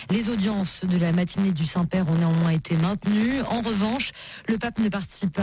Les audiences de la matinée du Saint-Père ont néanmoins été maintenues. En revanche, le pape ne participe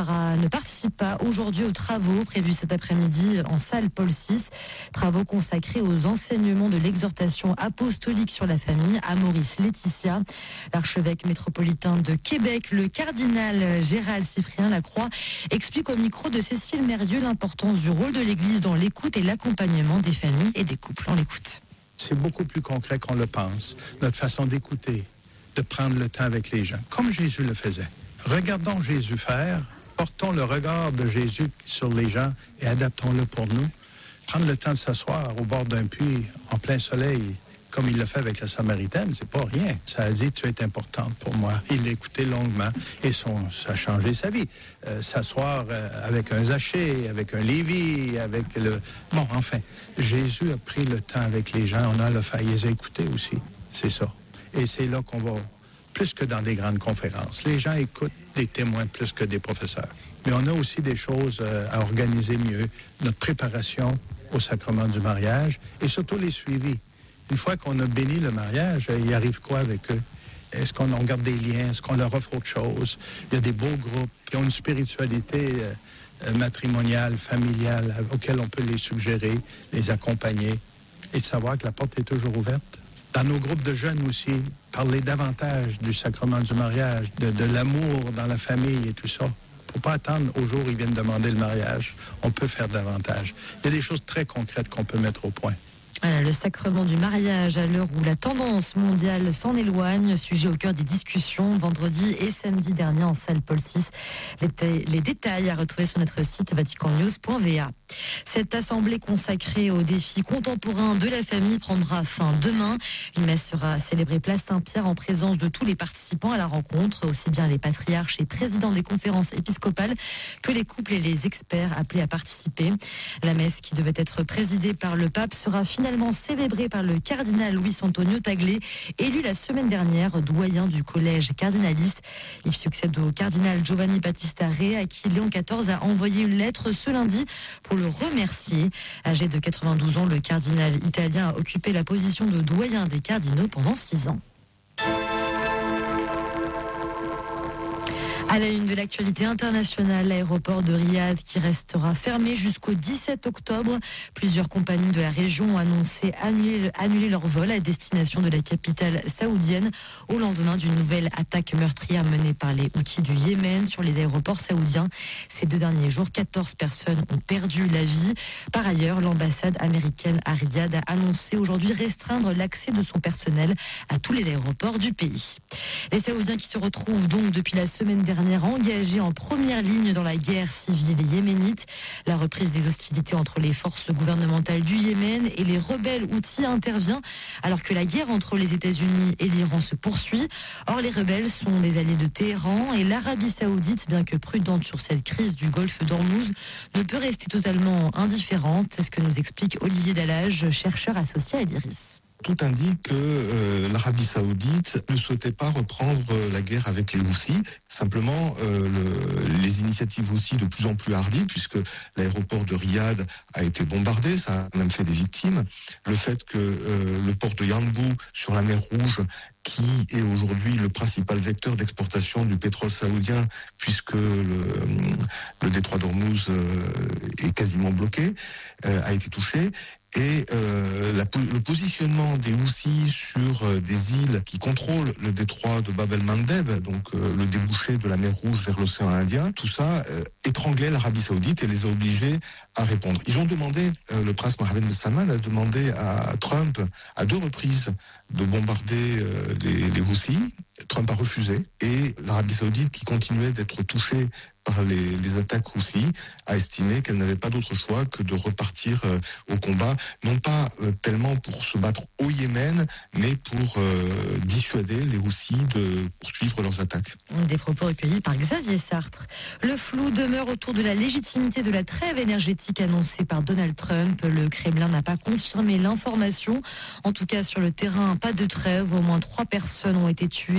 pas aujourd'hui aux travaux prévus cet après-midi en salle Paul VI. Travaux consacrés aux enseignements de l'exhortation apostolique sur la famille à Maurice Laetitia. L'archevêque métropolitain de Québec, le cardinal Gérald Cyprien Lacroix, explique au micro de Cécile Mérieux l'importance du rôle de l'Église dans l'écoute et l'accompagnement des familles et des couples. On l'écoute. C'est beaucoup plus concret qu'on le pense. Notre façon d'écouter, de prendre le temps avec les gens, comme Jésus le faisait. Regardons Jésus faire, portons le regard de Jésus sur les gens et adaptons-le pour nous. Prendre le temps de s'asseoir au bord d'un puits en plein soleil, comme il l'a fait avec la Samaritaine, c'est pas rien. Ça a dit, tu es importante pour moi. Il l'a écouté longuement et ça a changé sa vie. S'asseoir avec un Zachée, avec un Lévi, avec le... Bon, enfin, Jésus a pris le temps avec les gens. On a le fait, il les a écoutés aussi. C'est ça. Et c'est là qu'on va, plus que dans des grandes conférences. Les gens écoutent des témoins plus que des professeurs. Mais on a aussi des choses à organiser mieux. Notre préparation au sacrement du mariage et surtout les suivis. Une fois qu'on a béni le mariage, il arrive quoi avec eux? Est-ce qu'on garde des liens? Est-ce qu'on leur offre autre chose? Il y a des beaux groupes qui ont une spiritualité matrimoniale, familiale, auquel on peut les suggérer, les accompagner et savoir que la porte est toujours ouverte. Dans nos groupes de jeunes aussi, parler davantage du sacrement du mariage, de l'amour dans la famille et tout ça. Il ne faut pas attendre au jour où ils viennent demander le mariage. On peut faire davantage. Il y a des choses très concrètes qu'on peut mettre au point. Voilà, le sacrement du mariage à l'heure où la tendance mondiale s'en éloigne, sujet au cœur des discussions vendredi et samedi dernier en salle Paul VI. Les détails à retrouver sur notre site vaticannews.va. Cette assemblée consacrée aux défis contemporains de la famille prendra fin demain. Une messe sera célébrée place Saint-Pierre en présence de tous les participants à la rencontre, aussi bien les patriarches et présidents des conférences épiscopales que les couples et les experts appelés à participer. La messe, qui devait être présidée par le pape, sera finalement célébré par le cardinal Luis Antonio Tagle, élu la semaine dernière doyen du collège cardinaliste. Il succède au cardinal Giovanni Battista Re, à qui Léon XIV a envoyé une lettre ce lundi pour le remercier. Âgé de 92 ans, le cardinal italien a occupé la position de doyen des cardinaux pendant 6 ans. À la une de l'actualité internationale, l'aéroport de Riyad qui restera fermé jusqu'au 17 octobre. Plusieurs compagnies de la région ont annoncé annuler leur vol à destination de la capitale saoudienne au lendemain d'une nouvelle attaque meurtrière menée par les Houthis du Yémen sur les aéroports saoudiens. Ces 2 derniers jours, 14 personnes ont perdu la vie. Par ailleurs, l'ambassade américaine à Riyad a annoncé aujourd'hui restreindre l'accès de son personnel à tous les aéroports du pays. Les Saoudiens qui se retrouvent donc depuis la semaine dernière engagés en première ligne dans la guerre civile yéménite. La reprise des hostilités entre les forces gouvernementales du Yémen et les rebelles Houthis intervient alors que la guerre entre les États-Unis et l'Iran se poursuit. Or, les rebelles sont des alliés de Téhéran et l'Arabie Saoudite, bien que prudente sur cette crise du golfe d'Ormuz, ne peut rester totalement indifférente. C'est ce que nous explique Olivier Dallage, chercheur associé à l'IRIS. Tout indique que l'Arabie Saoudite ne souhaitait pas reprendre la guerre avec les Houthis. Simplement, les initiatives aussi de plus en plus hardies, puisque l'aéroport de Riyad a été bombardé, ça a même fait des victimes. Le fait que le port de Yanbu sur la mer Rouge, qui est aujourd'hui le principal vecteur d'exportation du pétrole saoudien, puisque le détroit d'Ormuz est quasiment bloqué, a été touché. Et le positionnement des Houthis sur des îles qui contrôlent le détroit de Bab el-Mandeb, donc le débouché de la mer Rouge vers l'océan Indien, tout ça étranglait l'Arabie Saoudite et les a obligés à répondre. Ils ont demandé, le prince Mohammed bin Salman a demandé à Trump à 2 reprises de bombarder les Houthis. Trump a refusé et l'Arabie Saoudite, qui continuait d'être touchée par les attaques Houthis, a estimé qu'elle n'avait pas d'autre choix que de repartir au combat, non pas tellement pour se battre au Yémen, mais pour dissuader les Houthis de poursuivre leurs attaques. Des propos recueillis par Xavier Sartre. Le flou demeure autour de la légitimité de la trêve énergétique annoncée par Donald Trump. Le Kremlin n'a pas confirmé l'information. En tout cas, sur le terrain, pas de trêve. Au moins 3 personnes ont été tuées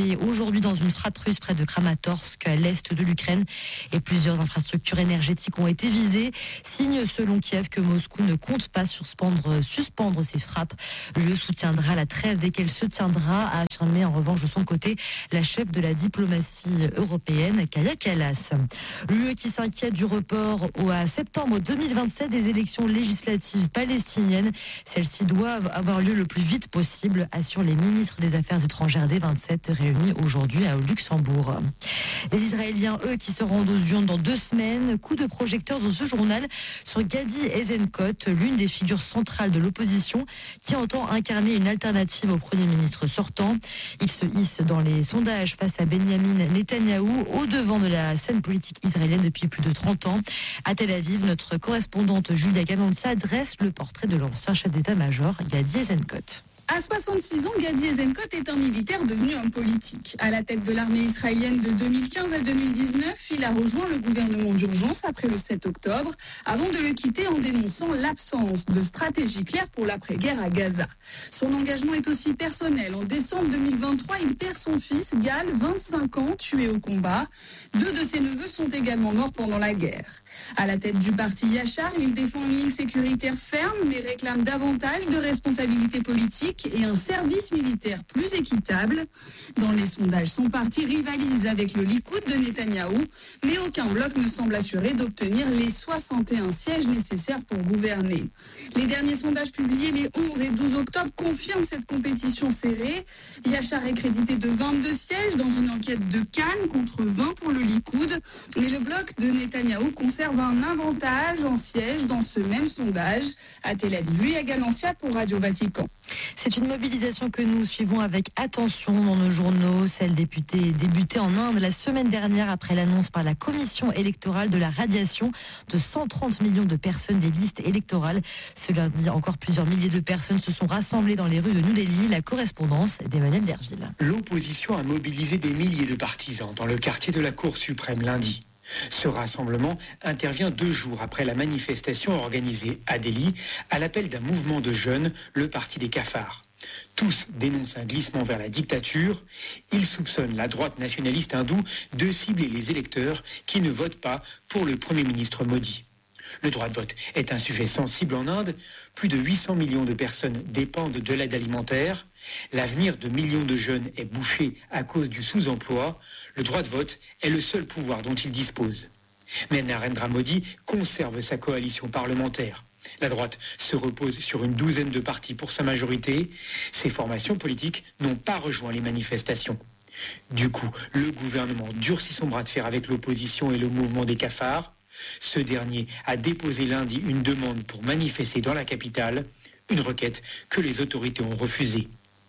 tué aujourd'hui dans une frappe russe près de Kramatorsk, à l'est de l'Ukraine. Et plusieurs infrastructures énergétiques ont été visées. Signe selon Kiev que Moscou ne compte pas suspendre ses frappes. L'UE soutiendra la trêve dès qu'elle se tiendra, a affirmé en revanche de son côté la chef de la diplomatie européenne, Kaja Kallas. L'UE qui s'inquiète du report à septembre 2027 des élections législatives palestiniennes. Celles-ci doivent avoir lieu le plus vite possible, assurent les ministres des Affaires étrangères des 27 réunis aujourd'hui à Luxembourg. Les Israéliens, eux, qui se rendent aux urnes dans 2 semaines. Coup de projecteur dans ce journal sur Gadi Eisenkot, l'une des figures centrales de l'opposition, qui entend incarner une alternative au Premier ministre sortant. Il se hisse dans les sondages face à Benyamin Netanyahou, au devant de la scène politique israélienne depuis plus de 30 ans. À Tel Aviv, notre correspondante Julia Gamanza dresse le portrait de l'ancien chef d'état-major Gadi Eisenkot. À 66 ans, Gadi Eisenkot est un militaire devenu un politique. À la tête de l'armée israélienne de 2015 à 2019, il a rejoint le gouvernement d'urgence après le 7 octobre, avant de le quitter en dénonçant l'absence de stratégie claire pour l'après-guerre à Gaza. Son engagement est aussi personnel. En décembre 2023, il perd son fils, Gal, 25 ans, tué au combat. 2 de ses neveux sont également morts pendant la guerre. À la tête du parti Yachar, il défend une ligne sécuritaire ferme, mais réclame davantage de responsabilités politiques et un service militaire plus équitable. Dans les sondages, son parti rivalise avec le Likoud de Netanyahou, mais aucun bloc ne semble assuré d'obtenir les 61 sièges nécessaires pour gouverner. Les derniers sondages publiés les 11 et 12 octobre confirment cette compétition serrée. Yachar est crédité de 22 sièges dans une enquête de Cannes contre 20 pour le Likoud, mais le bloc de Netanyahou conserve un avantage en sièges dans ce même sondage. À Tel Aviv, Julia Gamanza pour Radio Vatican. C'est une mobilisation que nous suivons avec attention dans nos journaux. Celle débutée en Inde la semaine dernière après l'annonce par la commission électorale de la radiation de 130 millions de personnes des listes électorales. Ce lundi, encore plusieurs milliers de personnes se sont rassemblées dans les rues de New Delhi. La correspondance d'Emmanuel Derville. L'opposition a mobilisé des milliers de partisans dans le quartier de la Cour suprême lundi. Ce rassemblement intervient 2 jours après la manifestation organisée à Delhi à l'appel d'un mouvement de jeunes, le Parti des cafards. Tous dénoncent un glissement vers la dictature. Ils soupçonnent la droite nationaliste hindoue de cibler les électeurs qui ne votent pas pour le Premier ministre Modi. Le droit de vote est un sujet sensible en Inde. Plus de 800 millions de personnes dépendent de l'aide alimentaire. L'avenir de millions de jeunes est bouché à cause du sous-emploi. Le droit de vote est le seul pouvoir dont il dispose. Mais Narendra Modi conserve sa coalition parlementaire. La droite se repose sur une douzaine de partis pour sa majorité. Ces formations politiques n'ont pas rejoint les manifestations. Du coup, le gouvernement durcit son bras de fer avec l'opposition et le mouvement des cafards. Ce dernier a déposé lundi une demande pour manifester dans la capitale, une requête que les autorités ont refusée.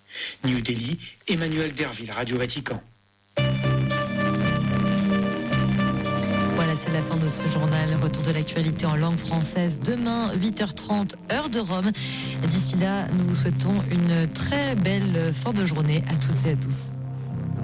New Delhi, Emmanuel Derville, Radio Vatican. Voilà, c'est la fin de ce journal. Retour de l'actualité en langue française demain, 8h30, heure de Rome. D'ici là, nous vous souhaitons une très belle fin de journée à toutes et à tous.